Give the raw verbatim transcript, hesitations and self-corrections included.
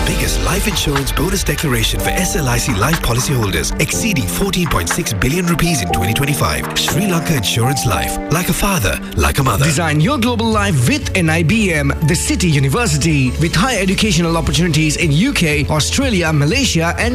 biggest life insurance bonus declaration for S L I C life policyholders, exceeding fourteen point six billion rupees in twenty twenty-five. Sri Lanka Insurance Life. Like a father, like a mother. Design your global life with N I B M, the City University, with high educational opportunities in U K, Australia, Malaysia and